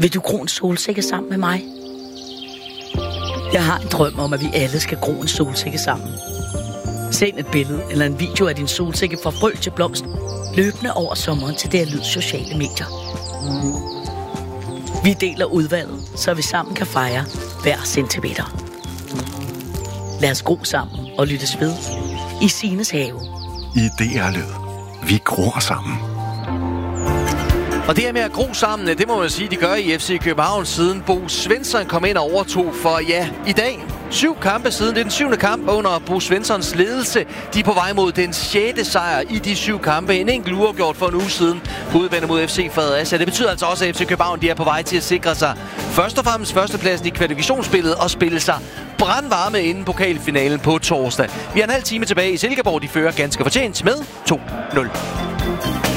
Vil du gro en solsikke sammen med mig? Jeg har en drøm om, at vi alle skal gro en solsikke sammen. Send et billede eller en video af din solsikke fra frø til blomst, løbende over sommeren til DR Lyds sociale medier. Vi deler udvalget, så vi sammen kan fejre hver centimeter. Lad os gro sammen og lyttes ved i Sines have. I DR Lyd. Vi gror sammen. Og det her med at gro sammen, det må man sige, de gør i FC København, siden Bo Svensson kom ind og overtog for, i dag 7 kampe siden. Det er den 7. kamp under Bo Svenssons ledelse. De er på vej mod den 6. sejr i de 7 kampe. En enkelt uafgjort for en uge siden på udebane mod FC Fredericia. Det betyder altså også, at FC København de er på vej til at sikre sig først og fremmest førstepladsen i kvalifikationsspillet og spille sig brandvarme inden pokalfinalen på torsdag. Vi har en halv time tilbage i Silkeborg. De fører ganske fortjent med 2-0.